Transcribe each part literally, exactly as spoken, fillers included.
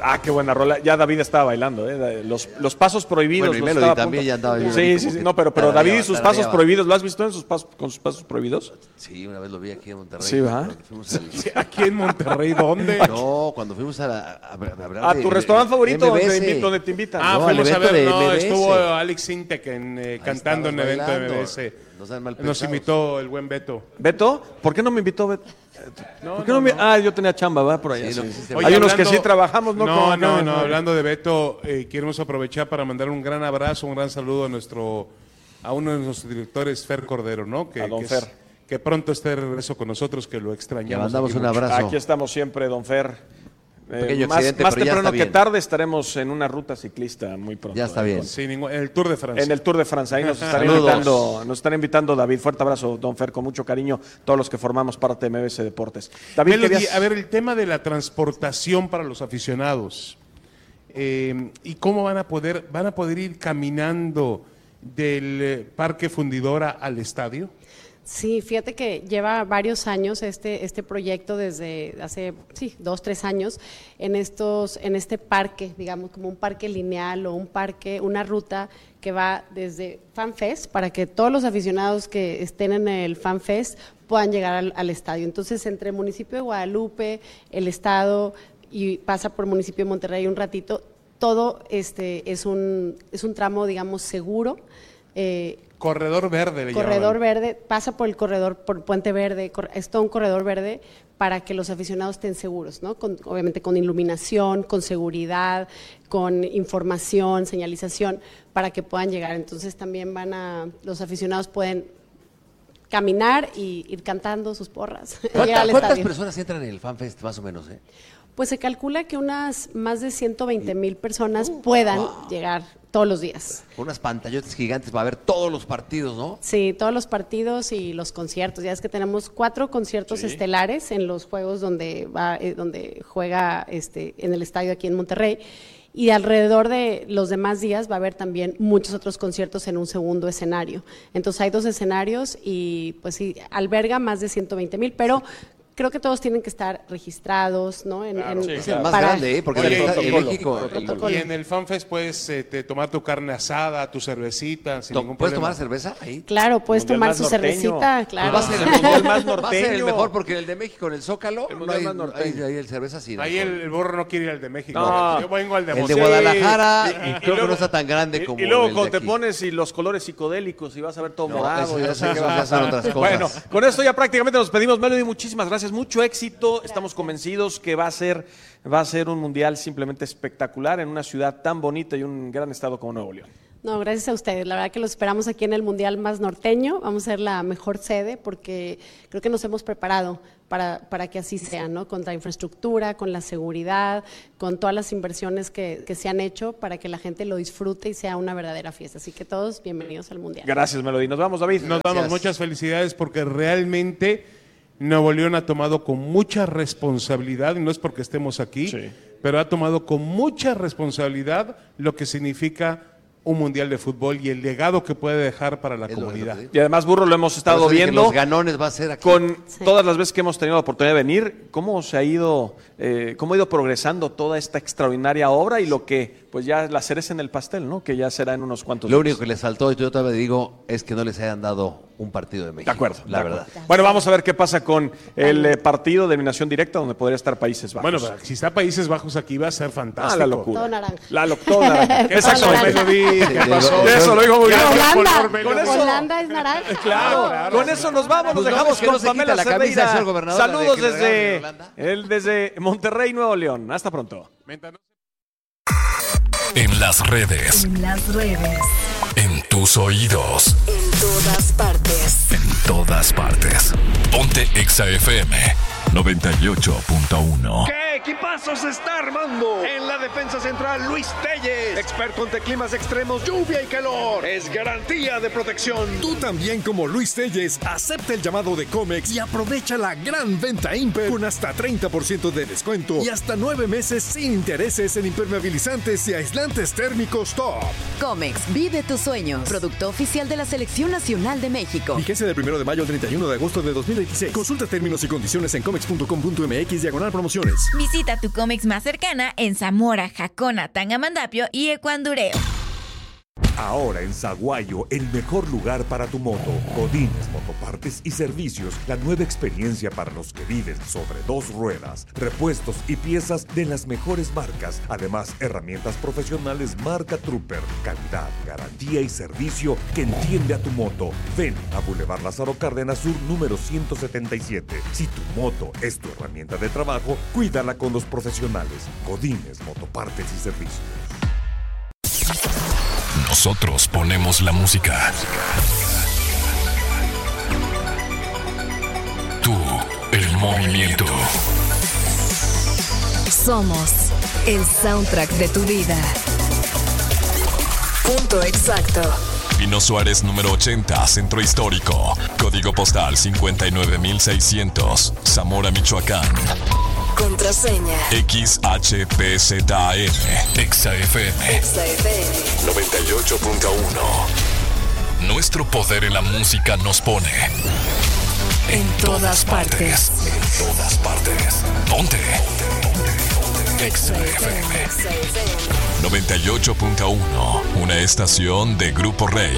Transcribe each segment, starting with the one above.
Ah, qué buena rola. Ya David estaba bailando, ¿eh? Los, los pasos prohibidos. Bueno, y los Melody también ya andaba. Sí, sí, sí. No, pero, pero David y sus pasos prohibidos. ¿Lo has visto en sus pasos, con sus pasos prohibidos? Sí, una vez lo vi aquí en Monterrey. Sí, ¿va? Sí, ¿aquí en Monterrey dónde? No, cuando fuimos a, la, a, a hablar A de, tu restaurante favorito M B S. donde, donde te invitan. Ah, No, fuimos al a ver, evento de no, M B S. estuvo Alex Sintek en, eh, cantando en el evento de M B S. No sean mal Nos pensados. invitó el buen Beto. ¿Beto? ¿Por qué no me invitó Beto? No, ¿Por qué no, no me... no. Ah, yo tenía chamba, ¿verdad? Por allá. Sí, Sí. lo quisiste Oye, Hay unos hablando- que sí trabajamos, ¿no? No, Como- no, no. Hablando de Beto, eh, queremos aprovechar para mandar un gran abrazo, un gran saludo a nuestro, a uno de nuestros directores, Fer Cordero, ¿no? Que, A don que es- Fer. que pronto esté de regreso con nosotros, que lo Le extrañamos. mandamos aquí un mucho. abrazo. Aquí estamos siempre, don Fer. Eh, Pequeño más accidente, más pero ya temprano está que bien. tarde estaremos en una ruta ciclista muy pronto. Ya está ¿eh? bien. Con- Sí, ningún- en el Tour de Francia. En el Tour de Francia, ahí nos están Saludos. invitando, nos están invitando David. Fuerte abrazo, don Fer, con mucho cariño, todos los que formamos parte de M B S Deportes. David, Melody, querías- a ver, el tema de la transportación para los aficionados. Eh, ¿Y cómo van a poder, van a poder ir caminando del eh, Parque Fundidora al estadio? Sí, fíjate que lleva varios años este, este proyecto desde hace, sí, dos, tres años, en estos, en este parque, digamos, como un parque lineal o un parque, una ruta que va desde FanFest para que todos los aficionados que estén en el FanFest puedan llegar al, al estadio. Entonces, entre el municipio de Guadalupe, el estado y pasa por el municipio de Monterrey un ratito, todo este es un, es un tramo, digamos, seguro. Eh, Corredor verde le Corredor llamaban. verde, pasa por el corredor, por Puente Verde, cor- es todo un corredor verde para que los aficionados estén seguros, ¿no? Con- obviamente con iluminación, con seguridad, con información, señalización, para que puedan llegar. Entonces también van a, los aficionados pueden caminar y ir cantando sus porras. y llegar ¿Cuántas, al cuántas estadio. personas entran en el FanFest, más o menos? Eh? Pues se calcula que unas más de ciento veinte mil personas puedan llegar todos los días. Unas pantallotas gigantes para ver todos los partidos, ¿no? Sí, todos los partidos y los conciertos. Ya es que tenemos cuatro conciertos estelares en los juegos donde va, eh, donde juega este en el estadio aquí en Monterrey. Y alrededor de los demás días va a haber también muchos otros conciertos en un segundo escenario. Entonces hay dos escenarios y pues sí, alberga más de ciento veinte mil, pero creo que todos tienen que estar registrados, ¿no? En, en- sí, Es claro. el más para- grande, ¿eh? Porque Oye, en el- en protocolo, México... protocolo. Y en el FanFest puedes eh, te, tomar tu carne asada, tu cervecita, sin to- ningún ¿Puedes problema. tomar cerveza ahí? Claro, puedes Mundial tomar más su norteño. cervecita, claro. Va a ser el Mundial mundial más Va a ser el norteño. mejor porque el de México en el Zócalo El no mundial hay, más norteño. ahí, ahí el cerveza sí. Ahí el, el borro no quiere ir al de México. No. Yo vengo al de El de Monterrey. Guadalajara Y- y- y creo que luego- no está tan grande Y, como y luego el de cuando te aquí. pones y los colores psicodélicos y vas a ver todo No, morado. eso- y no eso- sé qué eso va a ya pasar. son otras cosas. Bueno, con esto ya prácticamente nos pedimos. Melody, muchísimas gracias. Mucho éxito. Estamos convencidos que va a ser, va a ser un mundial simplemente espectacular en una ciudad tan bonita y un gran estado como Nuevo León. No, gracias a ustedes. La verdad que los esperamos aquí en el Mundial más norteño. Vamos a ser la mejor sede porque creo que nos hemos preparado para, para que así sea, ¿no? Con la infraestructura, con la seguridad, con todas las inversiones que, que se han hecho para que la gente lo disfrute y sea una verdadera fiesta. Así que todos bienvenidos al Mundial. Gracias, Melody. Nos vamos, David. Nos damos muchas felicidades porque realmente Nuevo León ha tomado con mucha responsabilidad, y no es porque estemos aquí, Sí. pero ha tomado con mucha responsabilidad lo que significa un mundial de fútbol y el legado que puede dejar para la Es lo- comunidad. es lo que Y además, Burro, lo hemos Por estado eso dije, viendo. Los ganones va a ser aquí. Con Sí. todas las veces que hemos tenido la oportunidad de venir, cómo se ha ido, eh, cómo ha ido progresando toda esta extraordinaria obra y lo que, pues ya la cereza en el pastel, ¿no? Que ya será en unos cuantos Lo días. único que les faltó, y yo todavía digo, es que no les hayan dado un partido de México. De acuerdo, La de verdad. acuerdo. Bueno, vamos a ver qué pasa con el eh, partido de eliminación directa donde podría estar Países Bajos. Bueno, pero si está Países Bajos aquí va a ser fantástico. Ah, la locura. Todo naranja. La locura. ¿Qué pasó, naranja. Melody? ¿Qué De- pasó? de- Eso lo digo muy bien. Gracias, Holanda, color, Melody. Con eso- Holanda es naranja. Claro, claro. con eso nos vamos, nos Pues dejamos vamos, que con no se quita Pamela la camisa, Cerdeira. señor gobernador, la de Saludos que le regalen desde, en Holanda. el, desde Monterrey, Nuevo León. Hasta pronto. Mientras no- En las redes, En las redes. en tus oídos, En todas partes. en todas partes. Ponte Exa F M noventa y ocho punto uno. ¿Qué equipazo se está armando? En la defensa central, Luis Telles, experto ante climas extremos, lluvia y calor. Es garantía de protección. Tú también, como Luis Telles, acepta el llamado de Comex y aprovecha la gran venta Imper con hasta treinta por ciento de descuento y hasta nueve meses sin intereses en impermeabilizantes y aislantes térmicos top. Comex, vive tus sueños. Producto oficial de la Selección Nacional de México. Vigencia del primero de mayo al treinta y uno de agosto de dos mil veintiséis. Consulta términos y condiciones en comex punto com punto m x diagonal promociones. Visita Visita tu Comex más cercana en Zamora, Jacona, Tangamandapio y Ecuandureo. Ahora en Zaguayo, el mejor lugar para tu moto. Godínez Motopartes y Servicios, la nueva experiencia para los que viven sobre dos ruedas. Repuestos y piezas de las mejores marcas. Además, herramientas profesionales marca Trooper. Calidad, garantía y servicio que entiende a tu moto. Ven a Boulevard Lázaro Cárdenas Sur, número ciento setenta y siete. Si tu moto es tu herramienta de trabajo, cuídala con los profesionales. Godínez Motopartes y Servicios. Nosotros ponemos la música. Tú, el movimiento. Somos el soundtrack de tu vida. Punto exacto. Pino Suárez número ochenta, Centro Histórico. Código postal cincuenta y nueve mil seiscientos, Zamora, Michoacán. Contraseña X H P Z A M. Exa F M. Exa F M noventa y ocho punto uno. Nuestro poder en la música nos pone en, en todas, todas partes. partes. En todas partes. Ponte. Exa F M noventa y ocho punto uno. Una estación de Grupo Rey.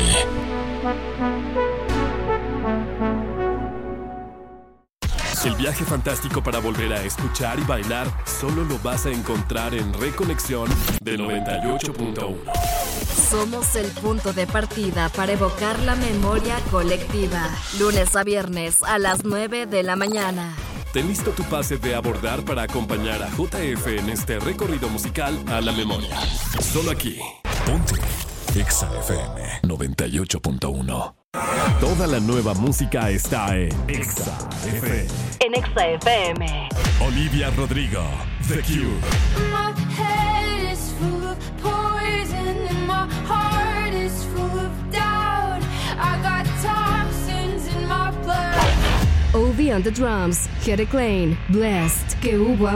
El viaje fantástico para volver a escuchar y bailar solo lo vas a encontrar en Reconexión de noventa y ocho punto uno. Somos el punto de partida para evocar la memoria colectiva. Lunes a viernes a las nueve de la mañana. Ten listo tu pase de abordar para acompañar a J F en este recorrido musical a la memoria. Solo aquí. Ponte Exa F M noventa y ocho punto uno. Toda la nueva música está en Exa F M. En Exa F M. Olivia Rodrigo, The Cure. My head is full of poison and my heart is full of doubt. I got toxins in my blood. Ovi on the drums, Hede Klein, Blessed, que hubo